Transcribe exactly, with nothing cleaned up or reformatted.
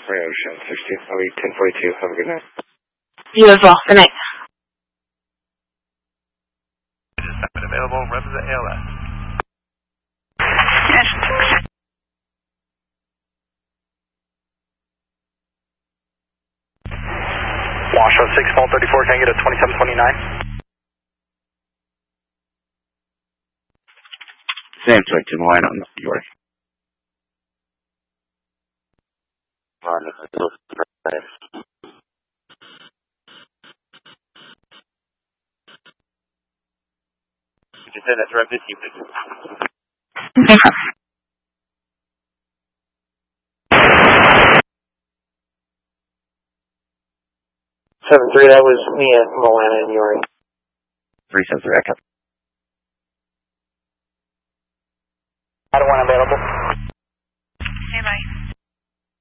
Ray Ocean, sixteen, I'll be ten forty-two. Have a good night. You as well. Good night. Available, run to the A L S. Yes. Washoe six, Fall thirty-four, can I get a twenty-seven twenty-nine? Sam twenty-two, line on York. On the Could you send that to our fifty, please? Okay. seven three, that was me at Moana and Yuri. three seven three, I cut. I don't want available.